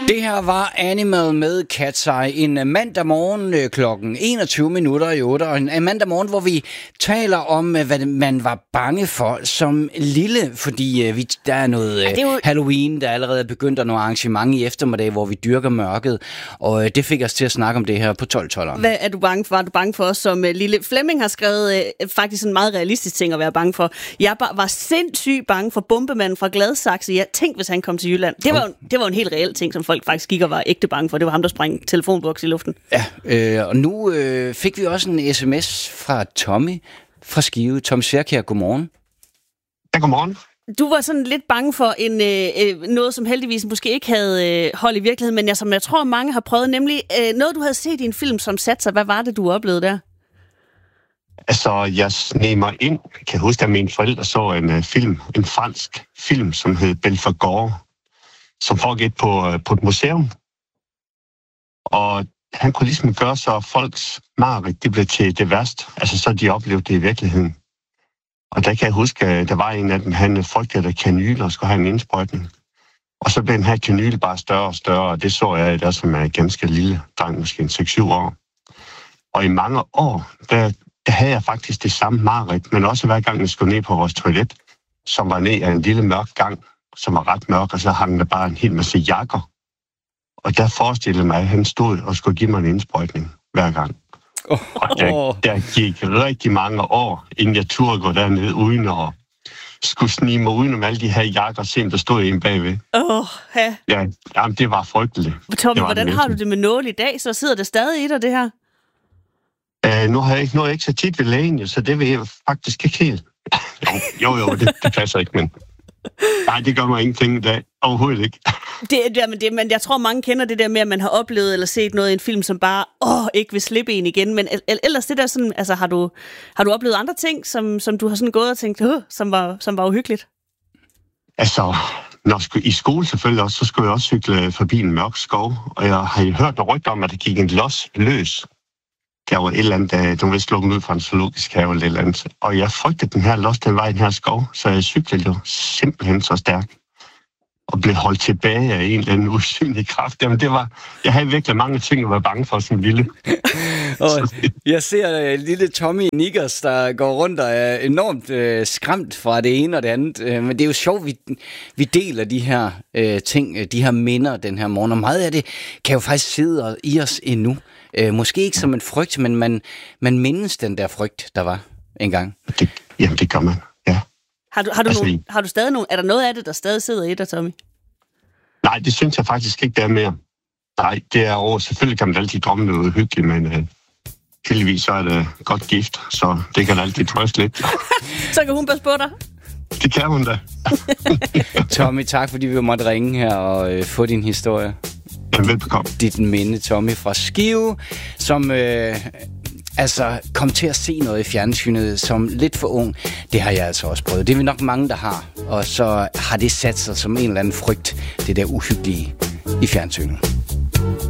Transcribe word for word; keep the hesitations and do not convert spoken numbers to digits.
Det her var Animal med Cat's Eye en mandag morgen øh, klokken enogtyve minutter i otte, og en mandag morgen, hvor vi taler om, øh, hvad man var bange for som lille, fordi øh, vi, der er noget øh, ja, jo... Halloween, der er allerede begyndt, og nogle arrangement i eftermiddag, hvor vi dyrker mørket, og øh, det fik os til at snakke om det her på tolv tolv. Hvad er du bange for? Er du bange for os som øh, lille? Flemming har skrevet øh, faktisk en meget realistisk ting at være bange for. Jeg var sindssygt bange for bombemanden fra Gladsaxe. Jeg tænkte, hvis han kom til Jylland. Det var, oh. det var en helt reel ting, som folk faktisk gik og var ægte bange for. Det var ham, der sprang telefonboks i luften. Ja, øh, og nu øh, fik vi også en sms fra Tommy fra Skive. Tom Sverkjær, godmorgen. Ja, godmorgen. Du var sådan lidt bange for en, øh, noget, som heldigvis måske ikke havde øh, hold i virkeligheden, men jeg, som jeg tror, mange har prøvet, nemlig øh, noget, du havde set i en film, som satte sig. Hvad var det, du oplevede der? Altså, jeg sneg mig ind. Jeg kan huske, at mine forældre så en uh, film, en fransk film, som hed Belfagor, som foregik på, uh, på et museum. Og han kunne ligesom gøre så, at folks mareridt, det blev til det værste. Altså, så de oplevede det i virkeligheden. Og der kan jeg huske, at der var en af dem, han frygtede kanyler og skulle have en indsprøjtning. Og så blev den her kanyle bare større og større, og det så jeg der som en ganske lille dreng, måske en seks syv år. Og i mange år, der, der havde jeg faktisk det samme mareridt, men også hver gang jeg skulle ned på vores toilet, som var ned ad en lille mørk gang, som var ret mørk, og så hang der bare en hel masse jakker. Og der forestillede mig, at han stod og skulle give mig en indsprøjtning hver gang. Oh, og der, oh. der gik rigtig mange år, inden jeg turde gå derned, uden at skulle snige mig udenom alle de her jakker, og se, om der stod en bagved. Åh, oh, ja. Ja, jamen, det var frygteligt. Tommy, hvordan har du det med nåle i dag? Så sidder det stadig i dig, det her? Uh, nu har jeg ikke noget ikke så tit ved lægen, så det vil jeg faktisk ikke helt. jo, jo, jo det, det passer ikke, men... Nej, det gør mig ingenting i dag. Overhovedet ikke. Det, det, men, det, men jeg tror, mange kender det der med, at man har oplevet eller set noget i en film, som bare åh, ikke vil slippe en igen. Men ellers det der sådan, altså, har du, har du oplevet andre ting, som, som du har sådan gået og tænkt, øh, som, var, som var uhyggeligt? Altså, når jeg i skole selvfølgelig også, så skulle jeg også cykle forbi en mørk skov. Og jeg har hørt noget rygter om, at der gik en los løs. Der var et eller andet, der var vist lukket ud fra en zoologisk have eller et eller andet. Og jeg frygtede den her los, den var i den her skov, så jeg cyklede jo simpelthen så stærkt. Og blev holdt tilbage af en eller anden usynlig kraft. Jamen, det var, jeg havde virkelig mange ting at være bange for som lille. Og jeg ser uh, lille Tommy Nickers, der går rundt og er enormt uh, skræmt fra det ene og det andet. Uh, men det er jo sjovt, vi, vi deler de her uh, ting, uh, de her minder den her morgen. Og meget af det kan jo faktisk sidde i os endnu. Uh, måske ikke som en frygt, men man, man mindes den der frygt, der var engang. Det, jamen, det gør man, ja. Har du, har, du altså, nogle, har du stadig nogle... Er der noget af det, der stadig sidder i dig, Tommy? Nej, det synes jeg faktisk ikke, der er mere. Nej, det er over. Selvfølgelig kan man altid drømme noget hyggeligt, men uh, heldigvis så er det godt gift, så det kan altid trøste lidt. Så kan hun passe på dig? Det kan hun da. Tommy, tak fordi vi måtte ringe her og øh, få din historie. Ja, velbekomme. Dit minde, Tommy fra Skive, som... Øh, Altså, kom til at se noget i fjernsynet som lidt for ung, det har jeg altså også prøvet. Det er vi nok mange, der har. Og så har det sat sig som en eller anden frygt, det der uhyggelige i fjernsynet.